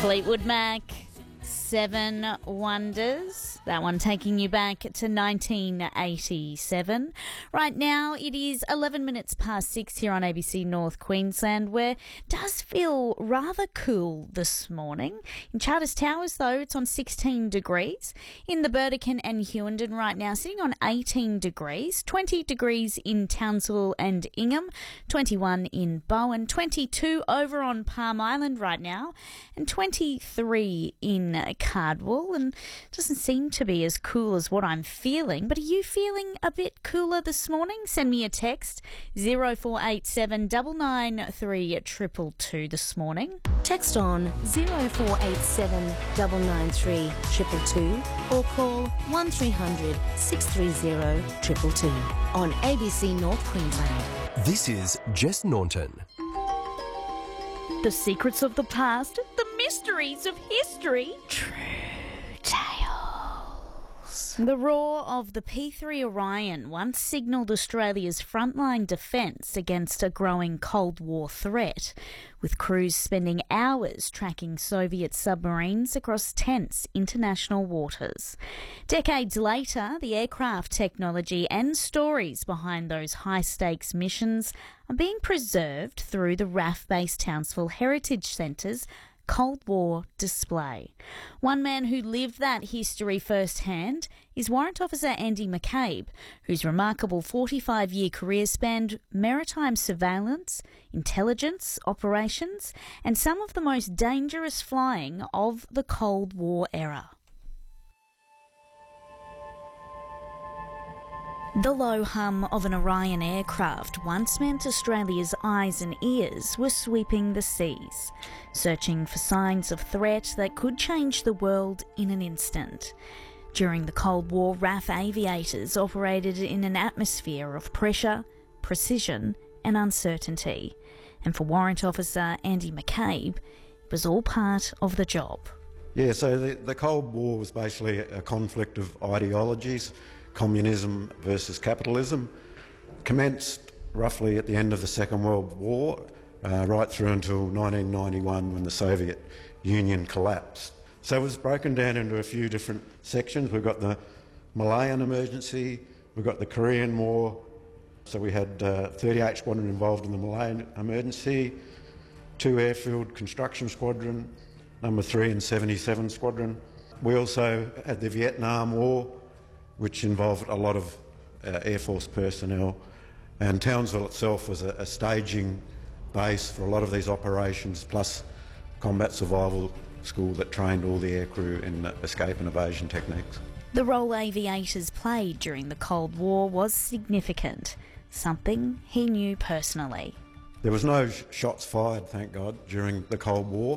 Fleetwood Mac, Seven Wonders. That one taking you back to 1987. Right now it is 11 minutes past 6 here on ABC North Queensland, where it does feel rather cool this morning. In Charters Towers, though, it's on 16 degrees. In the Burdekin and Hughenden right now, sitting on 18 degrees. 20 degrees in Townsville and Ingham. 21 in Bowen. 22 over on Palm Island right now. And 23 in Cardwell, and doesn't seem to be as cool as what I'm feeling. But are you feeling a bit cooler this morning? Send me a text 0487 993 222 this morning. Text on 0487 993 222 or call 1300 630 222 on ABC North Queensland. This is Jess Naunton. The secrets of the past, the mysteries of history, true tales. The roar of the P3 Orion once signalled Australia's frontline defence against a growing Cold War threat, with crews spending hours tracking Soviet submarines across tense international waters. Decades later, the aircraft technology and stories behind those high-stakes missions are being preserved through the RAF-based Townsville Heritage Centre's Cold War display. One man who lived that history firsthand is Warrant Officer Andy McCabe, whose remarkable 45-year career spanned maritime surveillance, intelligence, operations, and some of the most dangerous flying of the Cold War era. The low hum of an Orion aircraft once meant Australia's eyes and ears were sweeping the seas, searching for signs of threat that could change the world in an instant. During the Cold War, RAF aviators operated in an atmosphere of pressure, precision and uncertainty. And for Warrant Officer Andy McCabe, it was all part of the job. Yeah, so the Cold War was basically a conflict of ideologies. Communism versus capitalism, commenced roughly at the end of the Second World War, right through until 1991 when the Soviet Union collapsed. So it was broken down into a few different sections. We've got the Malayan emergency, we've got the Korean War, so we had 38 Squadron involved in the Malayan emergency, 2 Airfield Construction Squadron, number 3 and 77 Squadron. We also had the Vietnam War, which involved a lot of Air Force personnel, and Townsville itself was a staging base for a lot of these operations, plus combat survival school that trained all the aircrew in escape and evasion techniques. The role aviators played during the Cold War was significant, something he knew personally. There was no shots fired, thank God, during the Cold War,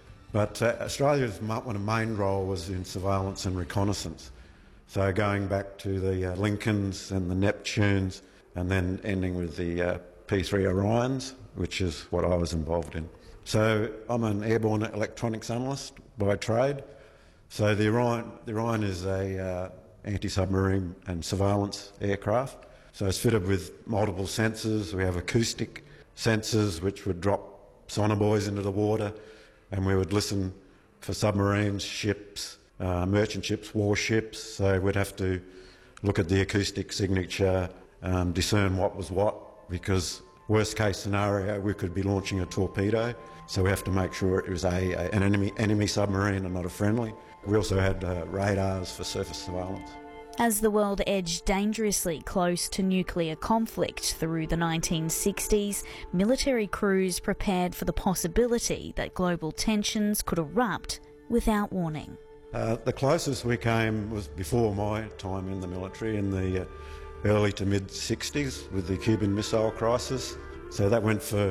but Australia's main role was in surveillance and reconnaissance. So going back to the Lincolns and the Neptunes, and then ending with the P3 Orions, which is what I was involved in. So I'm an airborne electronics analyst by trade. So the Orion is a anti-submarine and surveillance aircraft. So it's fitted with multiple sensors. We have acoustic sensors which would drop sonar buoys into the water, and we would listen for submarines, ships, merchant ships, warships, so we'd have to look at the acoustic signature, discern what was what, because worst case scenario we could be launching a torpedo, so we have to make sure it was an enemy submarine and not a friendly. We also had radars for surface surveillance. As the world edged dangerously close to nuclear conflict through the 1960s, military crews prepared for the possibility that global tensions could erupt without warning. The closest we came was before my time in the military, in the early to mid-60s with the Cuban Missile Crisis. So that went for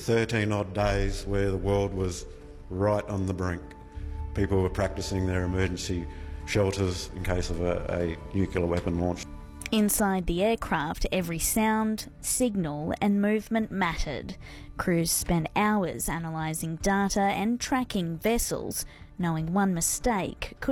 13 odd days where the world was right on the brink. People were practicing their emergency shelters in case of a nuclear weapon launch. Inside the aircraft, every sound, signal and movement mattered. Crews spent hours analysing data and tracking vessels, knowing one mistake could